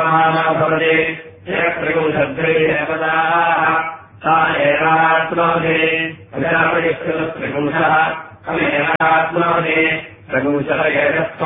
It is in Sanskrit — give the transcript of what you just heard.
समाना भवति त्रिपुंशद्वैपदाः सा एवात्मवदे अजापरिष्कृतत्रिपुंशः तमेवात्मवदे त्रिपुंशः एकस्त्वम्